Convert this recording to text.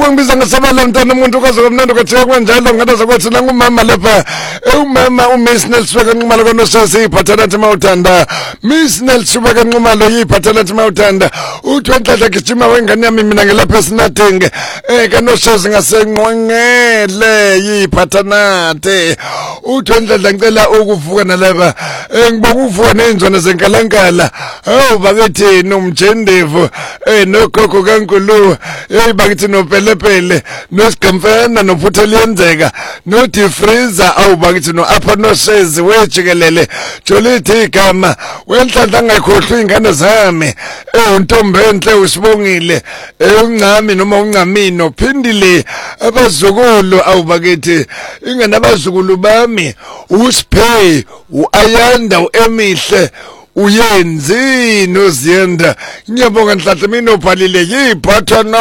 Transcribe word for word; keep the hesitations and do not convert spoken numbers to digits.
ukungibiza ngesabala mntana umuntu kwaze komnando kwatheka kanjalo ngathi zakwathi la ngumama lapha umama uMiss Nelson Nxumalo konosasi iphathanathi mawuthanda Miss Nelson Nxumalo yiphathana thi mawuthanda uthi wenhlanhla gijima wengane yami mina ngelapha esinatenge eh kanosasi ngasenqongele yiphathana the uthi wenhlanhla ngicela ukuvuka nalapha ngibonga uvuka nenzwana zenkalankala awu bakethi nomjendevu eh nokhokho kaNkulunkulu eh bakithi nopelepele nosigamfana nophutha liyenzeka no defreezer awu bakithi no apha nosezi wejikelele jolithi igama wenhlanhla ngayikhohlwa ingane zami eh untombi enhle usibongile eh uncami noma uncamino phindile abazukulu awu bakithi ingane abazukulu bami uSiphe uAyanda uEmihle uyenzi noziyenda ngiyabonga Nhlanhla mina ubhalile yiphathana